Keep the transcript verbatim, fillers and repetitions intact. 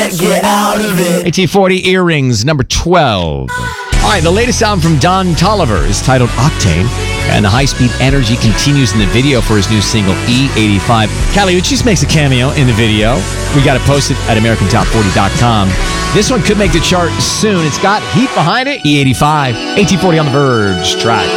can't get out of it. A T forty Earrings, number twelve. All right, the latest album from Don Toliver is titled Octane, and the high-speed energy continues in the video for his new single, E eighty-five. Kali Uchis makes a cameo in the video. We got it posted at American Top forty dot com. This one could make the chart soon. It's got heat behind it, E eighty-five. A T forty on the Verge track.